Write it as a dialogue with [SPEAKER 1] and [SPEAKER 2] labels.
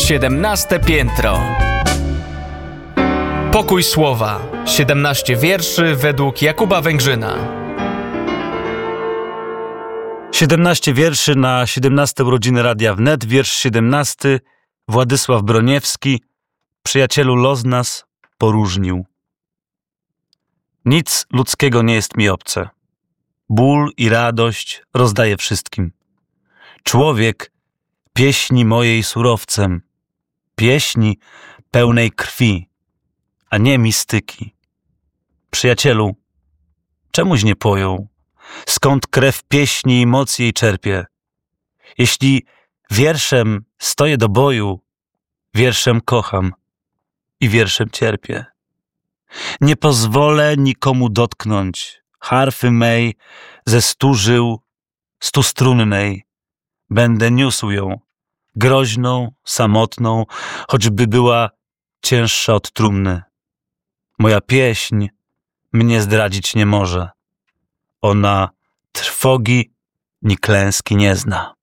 [SPEAKER 1] 17 piętro. Pokój słowa. 17 wierszy według Jakuba Węgrzyna.
[SPEAKER 2] 17 wierszy na 17 urodziny Radia Wnet. Wiersz 17. Władysław Broniewski. Przyjacielu, los nas poróżnił. Nic ludzkiego nie jest mi obce. Ból i radość rozdaję wszystkim. Człowiek pieśni mojej surowcem. Pieśni pełnej krwi, a nie mistyki. Przyjacielu, czemuś nie pojął, skąd krew pieśni i moc jej czerpie. Jeśli wierszem stoję do boju, wierszem kocham i wierszem cierpię. Nie pozwolę nikomu dotknąć harfy mej ze 100 żył, 100-strunnej. Będę niósł ją, groźną, samotną, choćby była cięższa od trumny. Moja pieśń mnie zdradzić nie może. Ona trwogi ni klęski nie zna.